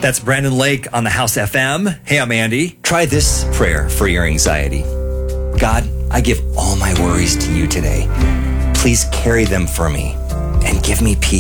That's Brandon Lake on the House FM. Hey, I'm Andy. Try this prayer for your anxiety. God, I give all my worries to you today. Please carry them for me and give me peace.